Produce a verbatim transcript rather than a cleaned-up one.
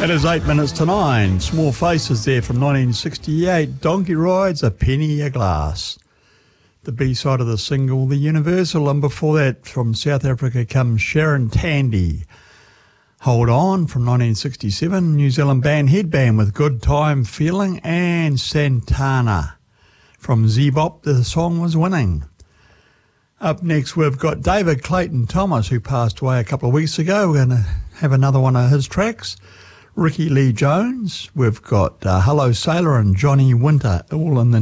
It is eight minutes to nine. Small Faces there from nineteen sixty-eight. Donkey Rides, A Penny a Glass. The B-side of the single, The Universal, and before that from South Africa comes Sharon Tandy. Hold On from nineteen sixty-seven. New Zealand band Headband with Good Time Feeling, and Santana from Z-Bop, the song was Winning. Up next we've got David Clayton Thomas, who passed away a couple of weeks ago. We're going to have another one of his tracks. Ricky Lee Jones, we've got uh, Hello Sailor and Johnny Winter, all in the